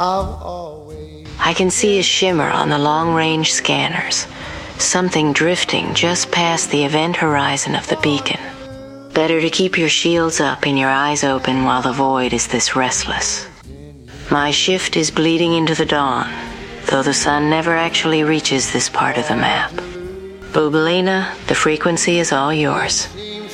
I can see a shimmer on the long-range scanners, something drifting just past the event horizon of the beacon. Better to keep your shields up and your eyes open while the void is this restless. My shift is bleeding into the dawn, though the sun never actually reaches this part of the map. Bubelina, the frequency is all yours.